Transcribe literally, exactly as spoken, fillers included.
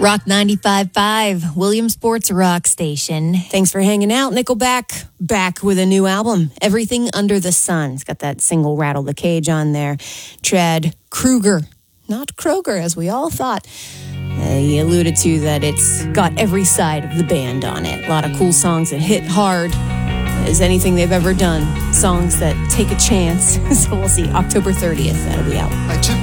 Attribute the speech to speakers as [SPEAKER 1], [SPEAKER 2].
[SPEAKER 1] Rock ninety-five point five, Williamsport's rock station.
[SPEAKER 2] Thanks for hanging out. Nickelback back with a new album, Everything Under the Sun. It's got that single Rattle the Cage on there. Chad Kroeger, not Kroger as we all thought. Uh, he alluded to that it's got every side of the band on it. A lot of cool songs that hit hard as anything they've ever done. Songs that take a chance. So we'll see. October thirtieth, that'll be out.